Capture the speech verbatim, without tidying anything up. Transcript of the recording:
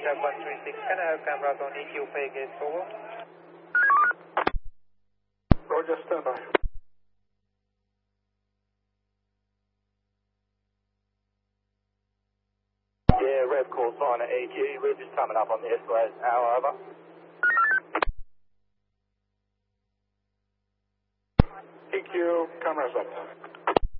Jack one three six, can I have cameras on E Q pay gates over? Roger, stand by. Yeah, Rev call sign at E Q. We're just coming up on the escalator now, over. E Q, cameras up.